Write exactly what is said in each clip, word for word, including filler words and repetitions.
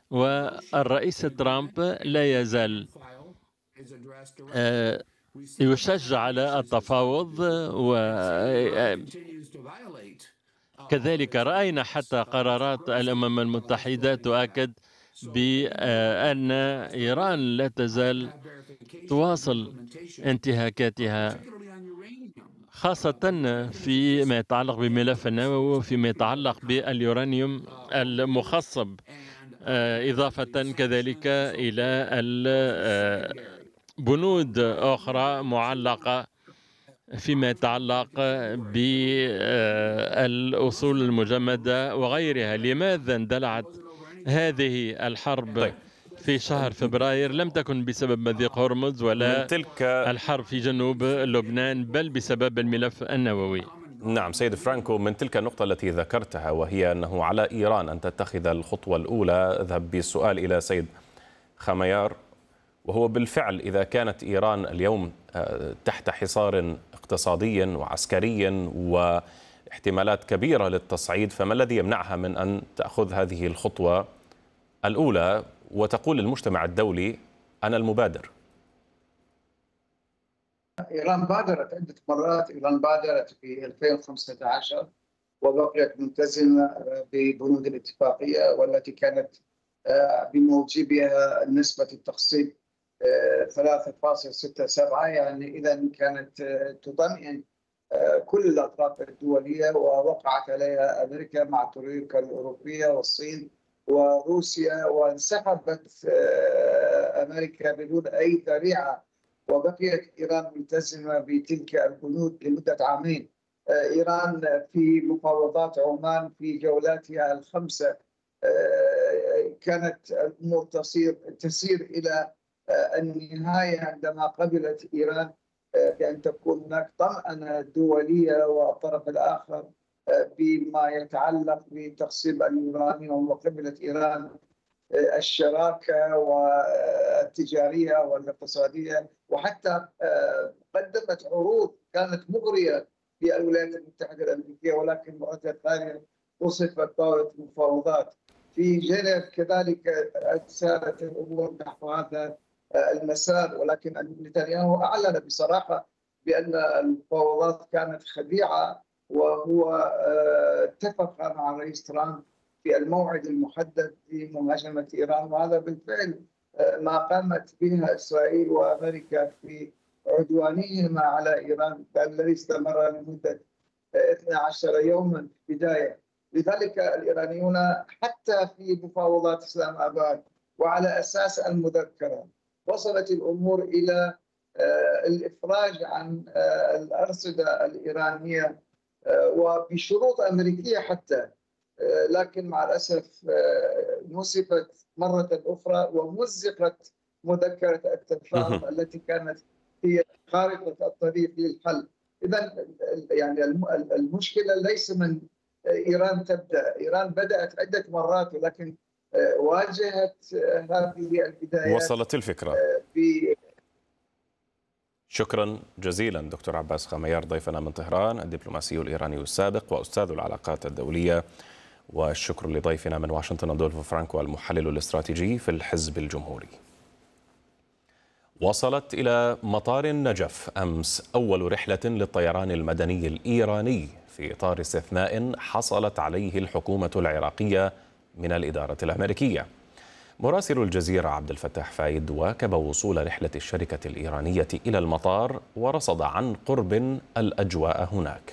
والرئيس ترامب لا يزال آه، يشجع على التفاوض، وكذلك رأينا حتى قرارات الأمم المتحدة تؤكد بأن إيران لا تزال تواصل انتهاكاتها، خاصة فيما يتعلق بملف النووي وفيما يتعلق باليورانيوم المخصب، إضافة كذلك إلى بنود أخرى معلقة فيما يتعلق بالأصول المجمدة وغيرها. لماذا اندلعت هذه الحرب طيب. في شهر فبراير؟ لم تكن بسبب مضيق هرمز ولا من تلك الحرب في جنوب لبنان، بل بسبب الملف النووي. نعم سيد فرانكو، من تلك النقطة التي ذكرتها وهي أنه على إيران أن تتخذ الخطوة الأولى، أذهب بالسؤال إلى سيد خميار، وهو بالفعل إذا كانت إيران اليوم تحت حصار اقتصادي وعسكري واحتمالات كبيرة للتصعيد، فما الذي يمنعها من أن تأخذ هذه الخطوة الأولى وتقول للمجتمع الدولي أنا المبادر؟ إيران بادرت عدة مرات. إيران بادرت في ألفين وخمسة عشر وبقيت ملتزمة ببنود الاتفاقية، والتي كانت بموجبها نسبة التخصيب ثلاثة فاصلة ستة سبعة، يعني إذا كانت تطمئن كل الأطراف الدولية، ووقعت عليها أمريكا مع تركيا الأوروبية والصين وروسيا، وانسحبت أمريكا بدون أي ذريعة، وبقيت إيران ملتزمة بتلك البنود لمدة عامين. إيران في مفاوضات عمان في جولاتها الخمسة كانت الأمور تصير تسير إلى النهاية عندما قبلت إيران بأن تكون هناك طمأنة دولية والطرف الآخر بما يتعلق بتقسيم اليورانيوم، وقبلت إيران الشراكة والتجارية والاقتصادية، وحتى قدمت عروض كانت مغرية للولايات المتحدة الأمريكية، ولكن مرة ثانية وصفت طاولة المفاوضات. في جنيف كذلك سارت الأمور نحو هذا المسار، ولكن نتنياهو أعلن بصراحة بأن المفاوضات كانت خديعة، وهو اتفق مع الرئيس ترامب في الموعد المحدد لمهاجمة إيران، وهذا بالفعل ما قامت به إسرائيل وأمريكا في عدوانهما على إيران الذي استمر لمدة اثني عشر يوما في البداية. لذلك الإيرانيون حتى في مفاوضات إسلام آباد وعلى أساس المذكرة وصلت الأمور إلى الإفراج عن الأرصدة الإيرانية وبشروط أمريكية حتى، لكن مع الأسف نسفت مرة أخرى ومزقت مذكرة التفاهم التي كانت هي خارطة الطريق للحل. إذن يعني المشكلة ليس من إيران تبدأ، إيران بدأت عدة مرات، ولكن واجهت هذه البدايات. وصلت الفكرة. في شكرا جزيلا دكتور عباس خميار، ضيفنا من طهران، الدبلوماسي الإيراني السابق وأستاذ العلاقات الدولية، والشكر لضيفنا من واشنطن أدولفو فرانكو المحلل الاستراتيجي في الحزب الجمهوري. وصلت إلى مطار النجف أمس أول رحلة للطيران المدني الإيراني في إطار استثناء حصلت عليه الحكومة العراقية من الإدارة الأمريكية. مراسل الجزيرة عبد الفتاح فايد واكب وصول رحلة الشركة الإيرانية إلى المطار ورصد عن قرب الأجواء هناك.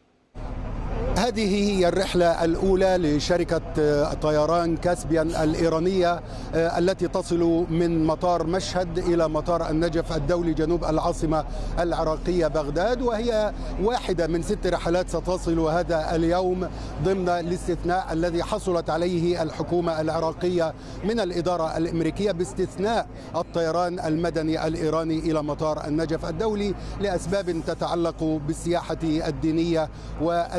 هذه هي الرحلة الأولى لشركة طيران كاسبيان الإيرانية التي تصل من مطار مشهد إلى مطار النجف الدولي جنوب العاصمة العراقية بغداد، وهي واحدة من ست رحلات ستصل هذا اليوم ضمن الاستثناء الذي حصلت عليه الحكومة العراقية من الإدارة الأمريكية باستثناء الطيران المدني الإيراني إلى مطار النجف الدولي لأسباب تتعلق بالسياحة الدينية والعلاجية.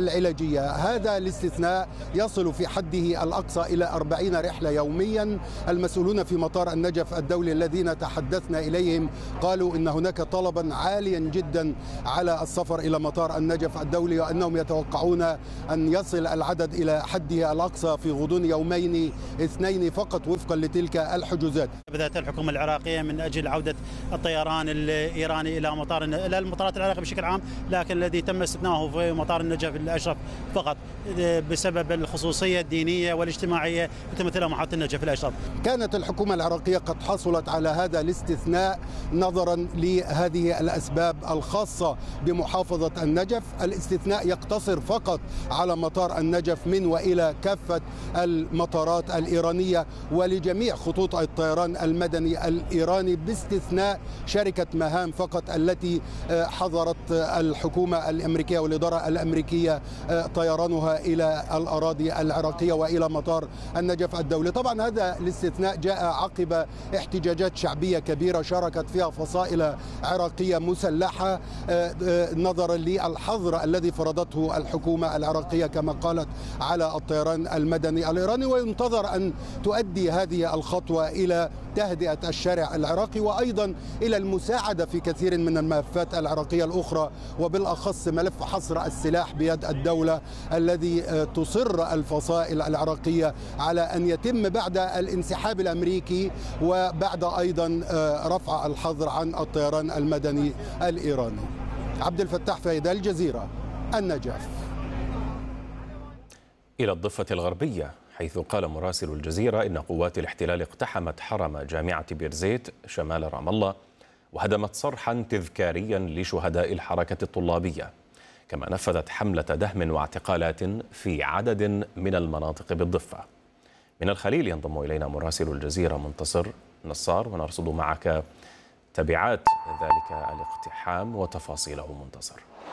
خارجية. هذا الاستثناء يصل في حده الأقصى إلى أربعين رحلة يوميا. المسؤولون في مطار النجف الدولي الذين تحدثنا إليهم قالوا إن هناك طلبا عاليا جدا على السفر إلى مطار النجف الدولي، وأنهم يتوقعون أن يصل العدد إلى حده الأقصى في غضون يومين اثنين فقط وفقا لتلك الحجوزات. بدأت الحكومة العراقية من أجل عودة الطيران الإيراني إلى مطار إلى المطارات العراقية بشكل عام، لكن الذي تم استثناؤه في مطار النجف الأشرف فقط بسبب الخصوصية الدينية والاجتماعية تمثلها محطة النجف الأشرف. كانت الحكومة العراقية قد حصلت على هذا الاستثناء نظرا لهذه الأسباب الخاصة بمحافظة النجف. الاستثناء يقتصر فقط على مطار النجف من وإلى كافة المطارات الإيرانية ولجميع خطوط الطيران المدني الإيراني باستثناء شركة مهام فقط التي حظرت الحكومة الأمريكية والإدارة الأمريكية طيرانها إلى الأراضي العراقية وإلى مطار النجف الدولي. طبعا هذا الاستثناء جاء عقب احتجاجات شعبية كبيرة شاركت فيها فصائل عراقية مسلحة نظرا للحظر الذي فرضته الحكومة العراقية كما قالت على الطيران المدني الإيراني، وينتظر أن تؤدي هذه الخطوة إلى تهدئة الشارع العراقي وأيضا إلى المساعدة في كثير من الملفات العراقية الأخرى، وبالأخص ملف حصر السلاح بيد الدولة الذي تصر الفصائل العراقية على أن يتم بعد الانسحاب الأمريكي وبعد أيضا رفع الحظر عن الطيران المدني الإيراني. عبد الفتاح فايدة، الجزيرة، النجف. إلى الضفة الغربية، حيث قال مراسل الجزيرة إن قوات الاحتلال اقتحمت حرم جامعة بيرزيت شمال رام الله وهدمت صرحا تذكاريا لشهداء الحركة الطلابية، كما نفذت حملة دهم واعتقالات في عدد من المناطق بالضفة. من الخليل ينضم إلينا مراسل الجزيرة منتصر نصار ونرصد معك تبعات ذلك الاقتحام وتفاصيله. منتصر.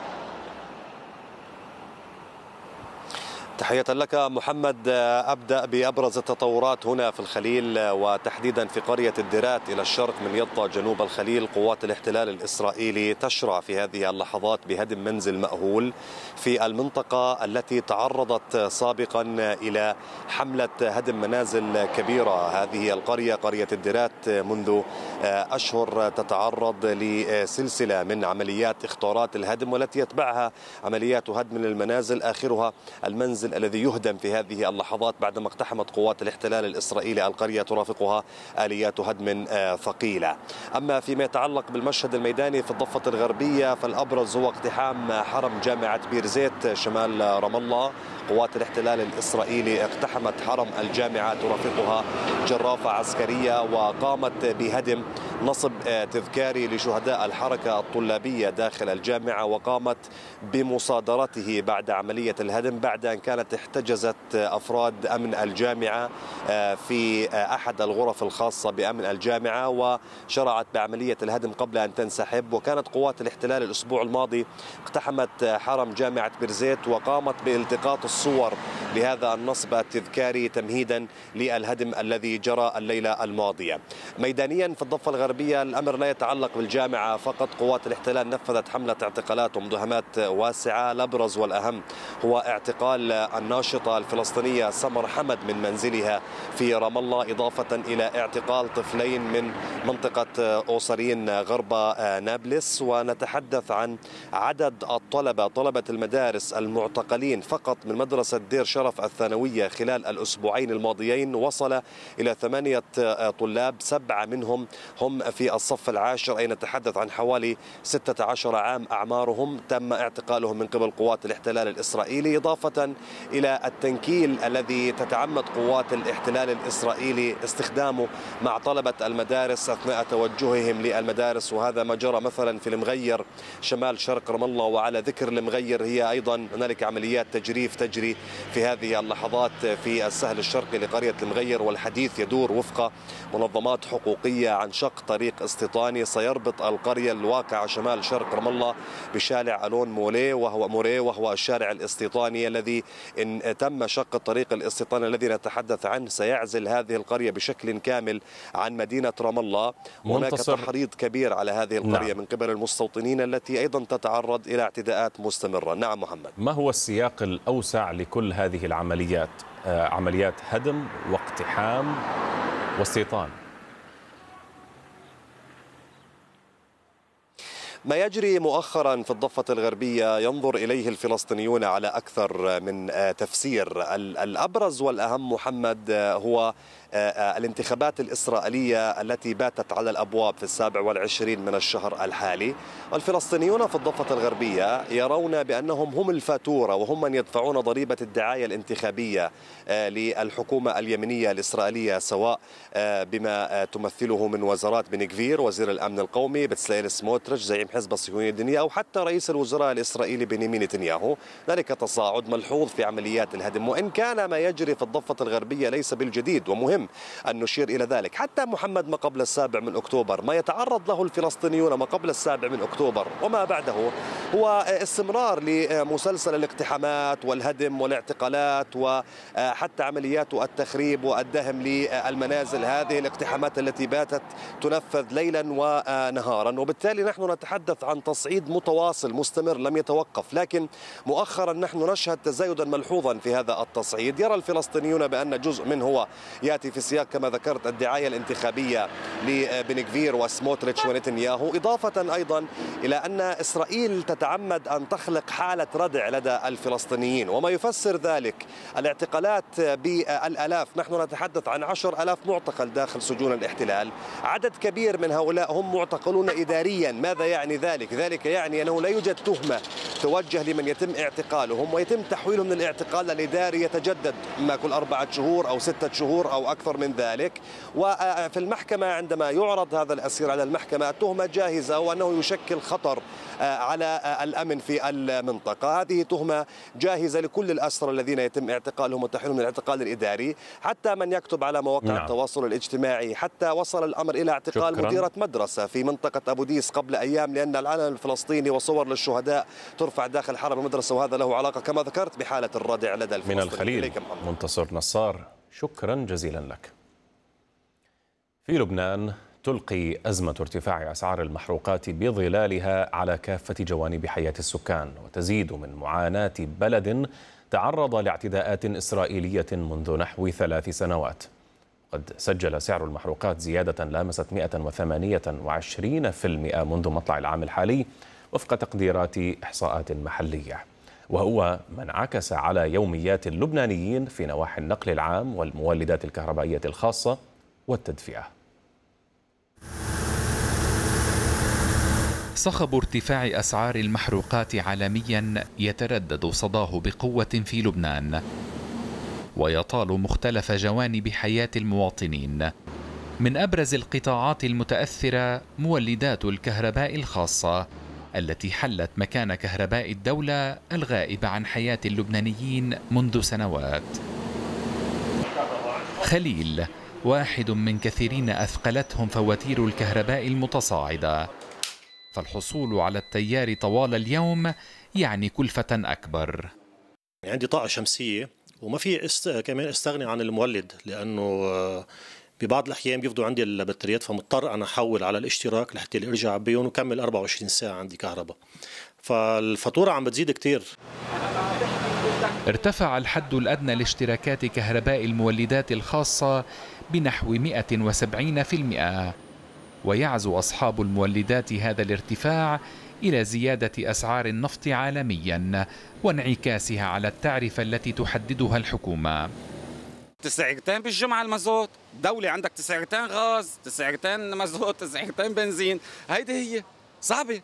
تحية لك محمد. أبدأ بأبرز التطورات هنا في الخليل وتحديدا في قرية الدرات إلى الشرق من يطا جنوب الخليل. قوات الاحتلال الإسرائيلي تشرع في هذه اللحظات بهدم منزل مأهول في المنطقة التي تعرضت سابقا إلى حملة هدم منازل كبيرة. هذه القرية قرية الدرات منذ أشهر تتعرض لسلسلة من عمليات اختارات الهدم والتي يتبعها عمليات هدم المنازل، آخرها المنزل الذي يهدم في هذه اللحظات بعدما اقتحمت قوات الاحتلال الإسرائيلي القرية ترافقها آليات هدم ثقيلة. أما فيما يتعلق بالمشهد الميداني في الضفة الغربية فالأبرز هو اقتحام حرم جامعة بيرزيت شمال رام الله. قوات الاحتلال الإسرائيلي اقتحمت حرم الجامعة ترافقها جرافة عسكرية وقامت بهدم نصب تذكاري لشهداء الحركة الطلابية داخل الجامعة، وقامت بمصادرته بعد عملية الهدم بعد أن كانت احتجزت أفراد أمن الجامعة في أحد الغرف الخاصة بأمن الجامعة وشرعت بعملية الهدم قبل أن تنسحب. وكانت قوات الاحتلال الأسبوع الماضي اقتحمت حرم جامعة بيرزيت وقامت بالتقاط الصور لهذا النصب التذكاري تمهيدا للهدم الذي جرى الليلة الماضية. ميدانيا في الضفة الغربية الأمر لا يتعلق بالجامعة فقط. قوات الاحتلال نفذت حملة اعتقالات ومداهمات واسعة. الأبرز والأهم هو اعتقال الناشطة الفلسطينية سمر حمد من منزلها في رام الله، إضافة إلى اعتقال طفلين من منطقة أوسرين غرب نابلس. ونتحدث عن عدد الطلبة طلبة المدارس المعتقلين فقط من مدرسة دير شرف الثانوية خلال الأسبوعين الماضيين وصل إلى ثمانية طلاب، سبعة منهم هم في الصف العاشر، أي نتحدث عن حوالي ستة عشر عام أعمارهم، تم اعتقالهم من قبل قوات الاحتلال الإسرائيلي، إضافة إلى التنكيل الذي تتعمد قوات الاحتلال الإسرائيلي استخدامه مع طلبة المدارس أثناء توجههم للمدارس. وهذا ما جرى مثلا في المغير شمال شرق رام الله. وعلى ذكر المغير، هي أيضا هنالك عمليات تجريف تجري في هذه اللحظات في السهل الشرقي لقرية المغير، والحديث يدور وفق منظمات حقوقية عن شق طريق استيطاني سيربط القرية الواقعة شمال شرق رام الله بشارع ألون مولي وهو موري وهو الشارع الاستيطاني الذي إن تم شق الطريق الاستيطاني الذي نتحدث عنه سيعزل هذه القرية بشكل كامل عن مدينة رام الله. هناك تحريض كبير على هذه القرية نعم. من قبل المستوطنين التي أيضا تتعرض إلى اعتداءات مستمرة. نعم محمد. ما هو السياق الأوسع لكل هذه العمليات؟ آه عمليات هدم واقتحام واستيطان. ما يجري مؤخرا في الضفة الغربية ينظر إليه الفلسطينيون على أكثر من تفسير. الأبرز والأهم محمد هو الانتخابات الإسرائيلية التي باتت على الأبواب في السابع والعشرين من الشهر الحالي. والفلسطينيون في الضفة الغربية يرون بأنهم هم الفاتورة وهم من يدفعون ضريبة الدعاية الانتخابية للحكومة اليمنية الإسرائيلية، سواء بما تمثله من وزارات بن غفير وزير الأمن القومي، بتسليل سموتريتش زعيم حزب الصهيونية الدينية، أو حتى رئيس الوزراء الإسرائيلي بنيامين نتنياهو. ذلك تصاعد ملحوظ في عمليات الهدم، وإن كان ما يجري في الضفة الغربية ليس بالجديد، ومهم أن نشير إلى ذلك. حتى محمد ما قبل السابع من أكتوبر، ما يتعرض له الفلسطينيون ما قبل السابع من أكتوبر وما بعده هو استمرار لمسلسل الاقتحامات والهدم والاعتقالات وحتى عمليات التخريب والدهم للمنازل. هذه الاقتحامات التي باتت تنفذ ليلا ونهارا، وبالتالي نحن نتحدث عن تصعيد متواصل مستمر لم يتوقف. لكن مؤخرا نحن نشهد تزايدا ملحوظا في هذا التصعيد. يرى الفلسطينيون بأن جزء منه هو يأتي في سياق كما ذكرت الدعاية الانتخابية لبن غفير وسموتريتش ونتنياهو، إضافة أيضا إلى أن إسرائيل تتعمد أن تخلق حالة ردع لدى الفلسطينيين، وما يفسر ذلك الاعتقالات بالآلاف. نحن نتحدث عن عشر ألاف معتقل داخل سجون الاحتلال. عدد كبير من هؤلاء هم معتقلون إداريا. ماذا يعني ذلك؟ ذلك يعني أنه لا يوجد تهمة توجه لمن يتم اعتقالهم ويتم تحويلهم من الاعتقال الإداري يتجدد ما كل أربعة شهور أو ستة شهور أو أكثر من ذلك. وفي المحكمة عندما يعرض هذا الأسير على المحكمة تهمة جاهزة وأنه يشكل خطر على الأمن في المنطقة. هذه تهمة جاهزة لكل الأسرى الذين يتم اعتقالهم وتحويلهم من الاعتقال الإداري، حتى من يكتب على مواقع نعم. التواصل الاجتماعي. حتى وصل الأمر إلى اعتقال شكرا. مديرة مدرسة في منطقة أبو ديس قبل أيام، لأن العلم الفلسطيني وصور للشهداء ترفع داخل حرم المدرسة، وهذا له علاقة كما ذكرت بحالة الردع لدى الفلسطينيين. من الخليل منتصر نصار، شكرا جزيلا لك. في لبنان تلقي أزمة ارتفاع أسعار المحروقات بظلالها على كافة جوانب حياة السكان، وتزيد من معاناة بلد تعرض لاعتداءات إسرائيلية منذ نحو ثلاث سنوات. قد سجل سعر المحروقات زيادة لامست مئة وثمانية وعشرين بالمئة منذ مطلع العام الحالي وفق تقديرات إحصاءات محلية، وهو ما انعكس على يوميات اللبنانيين في نواحي النقل العام والمولدات الكهربائية الخاصة والتدفئة. صخب ارتفاع أسعار المحروقات عالميا يتردد صداه بقوة في لبنان، ويطال مختلف جوانب حياة المواطنين. من أبرز القطاعات المتأثرة مولدات الكهرباء الخاصة التي حلت مكان كهرباء الدولة الغائبة عن حياة اللبنانيين منذ سنوات. خليل واحد من كثيرين أثقلتهم فواتير الكهرباء المتصاعدة، فالحصول على التيار طوال اليوم يعني كلفة أكبر. عندي طاقة شمسية وما في است... كمان استغني عن المولد، لأنه ببعض الأحيان بيفضوا عندي البطاريات، فمضطر أنا أحول على الاشتراك لحتى أرجع بيهم وكمل أربعة وعشرين ساعة عندي كهرباء، فالفاتورة عم بتزيد كتير. ارتفع الحد الأدنى لاشتراكات كهرباء المولدات الخاصة بنحو مئة وسبعين بالمئة، ويعزو أصحاب المولدات هذا الارتفاع إلى زيادة أسعار النفط عالميا وانعكاسها على التعرفة التي تحددها الحكومة. تسعيرتين بالجمعة المازوت، دولة عندك تسعيرتين غاز، تسعيرتين مازوت، تسعيرتين بنزين، هيدي هي صعبة.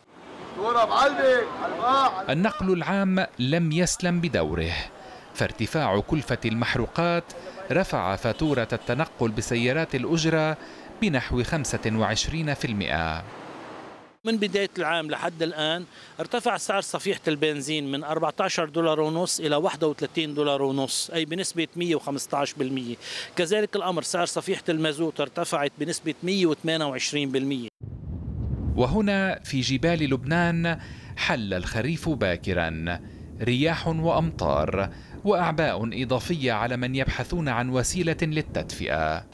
النقل العام لم يسلم بدوره، فارتفاع كلفة المحروقات رفع فاتورة التنقل بسيارات الأجرة بنحو خمسة وعشرين بالمئة. من بداية العام لحد الآن ارتفع سعر صفيحة البنزين من أربعة عشر دولار ونص إلى واحد وثلاثين دولار ونص، أي بنسبة مئة وخمسة عشر بالمئة. كذلك الأمر سعر صفيحة المازوت ارتفعت بنسبة مئة وثمانية وعشرين بالمئة. وهنا في جبال لبنان حل الخريف باكرا، رياح وأمطار وأعباء إضافية على من يبحثون عن وسيلة للتدفئة.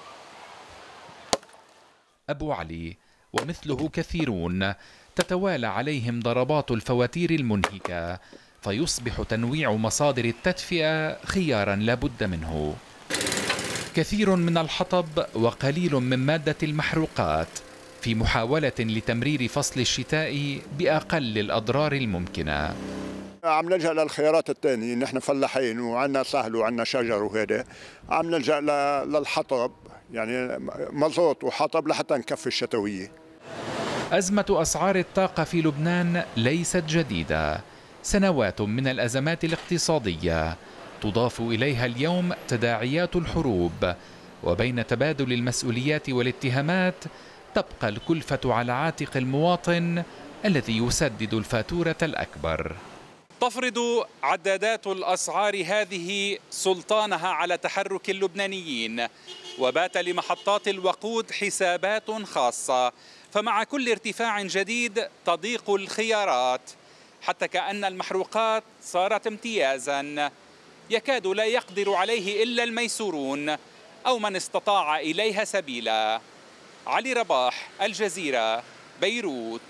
أبو علي ومثله كثيرون تتوالى عليهم ضربات الفواتير المنهكة، فيصبح تنويع مصادر التدفئة خيارا لا بد منه. كثير من الحطب وقليل من مادة المحروقات في محاولة لتمرير فصل الشتاء بأقل الأضرار الممكنة. عم نلجأ للخيارات الثانية، نحن فلاحين وعندنا سهل وعندنا شجر وهذا، عم نلجأ للحطب، يعني مازوت وحطب لحتى نكفي الشتوية. أزمة أسعار الطاقة في لبنان ليست جديدة، سنوات من الأزمات الاقتصادية تضاف إليها اليوم تداعيات الحروب، وبين تبادل المسؤوليات والاتهامات تبقى الكلفة على عاتق المواطن الذي يسدد الفاتورة الأكبر. تفرض عدادات الأسعار هذه سلطانها على تحرك اللبنانيين، وبات لمحطات الوقود حسابات خاصة، فمع كل ارتفاع جديد تضيق الخيارات، حتى كأن المحروقات صارت امتيازا يكاد لا يقدر عليه إلا الميسورون أو من استطاع إليها سبيلا. علي رباح، الجزيرة، بيروت.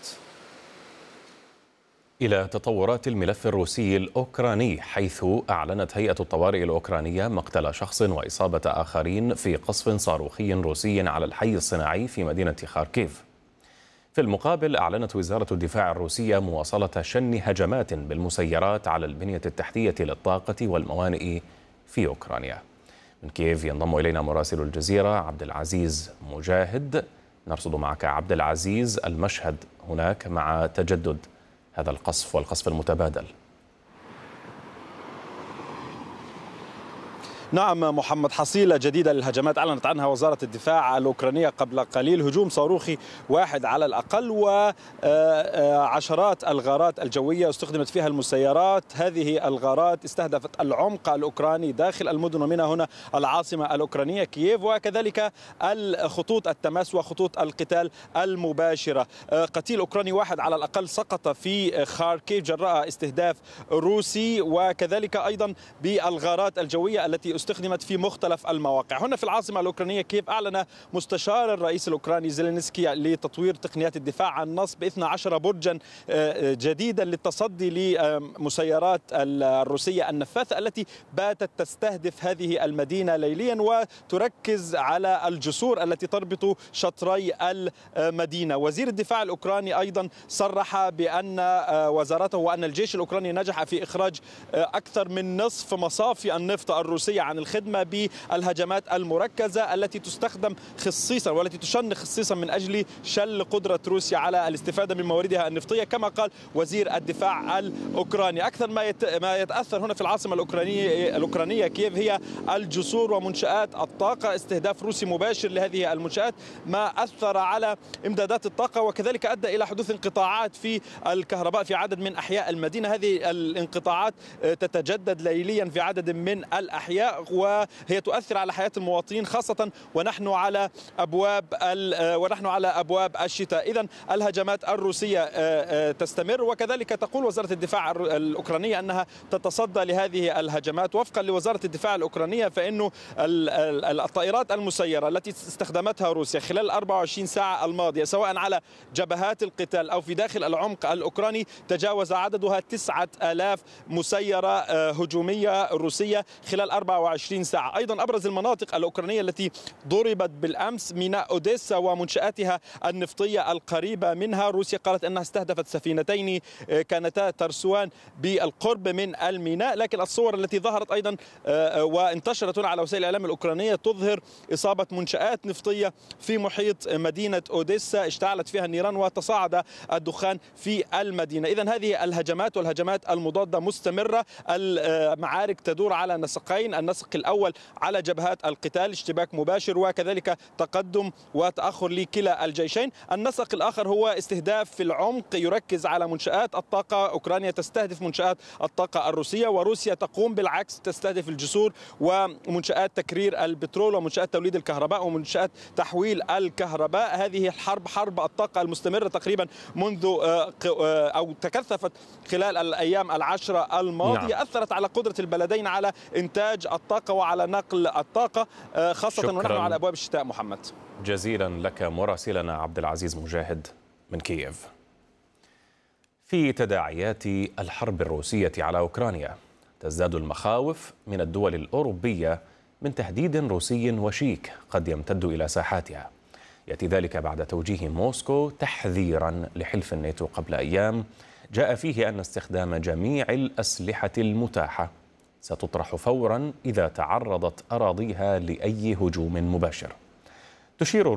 إلى تطورات الملف الروسي الأوكراني، حيث أعلنت هيئة الطوارئ الأوكرانية مقتل شخص وإصابة آخرين في قصف صاروخي روسي على الحي الصناعي في مدينة خاركيف. في المقابل أعلنت وزارة الدفاع الروسية مواصلة شن هجمات بالمسيرات على البنية التحتية للطاقة والموانئ في أوكرانيا. من كييف ينضم إلينا مراسل الجزيرة عبد العزيز مجاهد. نرصد معك عبد العزيز المشهد هناك مع تجدد هذا القصف والقصف المتبادل. نعم محمد، حصيلة جديدة للهجمات أعلنت عنها وزارة الدفاع الأوكرانية قبل قليل، هجوم صاروخي واحد على الأقل وعشرات الغارات الجوية استخدمت فيها المسيرات. هذه الغارات استهدفت العمق الأوكراني داخل المدن، ومنها هنا العاصمة الأوكرانية كييف، وكذلك الخطوط التماس وخطوط القتال المباشرة. قتيل أوكراني واحد على الأقل سقط في خاركيف جراء استهداف روسي، وكذلك أيضا بالغارات الجوية التي استخدمت في مختلف المواقع. هنا في العاصمة الأوكرانية كيف أعلن مستشار الرئيس الأوكراني زيلينسكي لتطوير تقنيات الدفاع عن نصب اثني عشر برجا جديدا للتصدي لمسيرات الروسية النفاثة التي باتت تستهدف هذه المدينة ليليا، وتركز على الجسور التي تربط شطري المدينة. وزير الدفاع الأوكراني أيضا صرح بأن وزارته وأن الجيش الأوكراني نجح في إخراج أكثر من نصف مصافي النفط الروسية عن الخدمة بالهجمات المركزة التي تستخدم خصيصا والتي تشن خصيصا من أجل شل قدرة روسيا على الاستفادة من مواردها النفطية، كما قال وزير الدفاع الأوكراني. أكثر ما ما يتأثر هنا في العاصمة الأوكرانية الأوكرانية كييف هي الجسور ومنشآت الطاقة. استهداف روسي مباشر لهذه المنشآت ما أثر على إمدادات الطاقة، وكذلك أدى إلى حدوث انقطاعات في الكهرباء في عدد من أحياء المدينة. هذه الانقطاعات تتجدد ليليا في عدد من الأحياء، وهي تؤثر على حياة المواطنين، خاصة ونحن على أبواب ونحن على أبواب الشتاء. إذن الهجمات الروسية تستمر، وكذلك تقول وزارة الدفاع الأوكرانية أنها تتصدى لهذه الهجمات. وفقا لوزارة الدفاع الأوكرانية فإنه الطائرات المسيرة التي استخدمتها روسيا خلال الأربع وعشرين ساعة الماضية سواء على جبهات القتال أو في داخل العمق الأوكراني تجاوز عددها تسعة آلاف مسيرة هجومية روسية خلال أربع وعشرين ساعة. أيضا أبرز المناطق الأوكرانية التي ضربت بالأمس ميناء أوديسا ومنشآتها النفطية القريبة منها. روسيا قالت أنها استهدفت سفينتين كانتا ترسوان بالقرب من الميناء، لكن الصور التي ظهرت أيضا وانتشرت على وسائل الإعلام الأوكرانية تظهر إصابة منشآت نفطية في محيط مدينة أوديسا اشتعلت فيها النيران وتصاعد الدخان في المدينة. إذن هذه الهجمات والهجمات المضادة مستمرة. المعارك تدور على نسقين، النسق النسق الأول على جبهات القتال، اشتباك مباشر وكذلك تقدم وتأخر لكلا الجيشين. النسق الآخر هو استهداف في العمق يركز على منشآت الطاقة. أوكرانيا تستهدف منشآت الطاقة الروسية، وروسيا تقوم بالعكس، تستهدف الجسور ومنشآت تكرير البترول ومنشآت توليد الكهرباء ومنشآت تحويل الكهرباء. هذه الحرب حرب الطاقة المستمرة تقريبا منذ أو تكثفت خلال الأيام العشرة الماضية. نعم. أثرت على قدرة البلدين على إنتاج الطاقة وعلى نقل الطاقة، خاصة شكراً. ونحن على أبواب الشتاء. محمد، جزيلا لك مراسلنا عبد العزيز مجاهد من كييف. في تداعيات الحرب الروسية على أوكرانيا تزداد المخاوف من الدول الأوروبية من تهديد روسي وشيك قد يمتد إلى ساحاتها. يأتي ذلك بعد توجيه موسكو تحذيرا لحلف الناتو قبل أيام جاء فيه أن استخدام جميع الأسلحة المتاحة ستطرح فورا إذا تعرضت أراضيها لأي هجوم مباشر. تشير